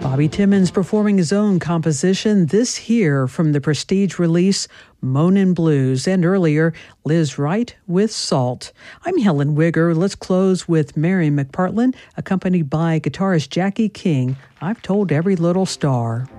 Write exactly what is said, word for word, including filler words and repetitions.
Bobby Timmons performing his own composition, This Here, from the Prestige release, Moanin' Blues, and earlier, Liz Wright with Salt. I'm Helen Wigger. Let's close with Mary McPartlin, accompanied by guitarist Jackie King, I've Told Every Little Star.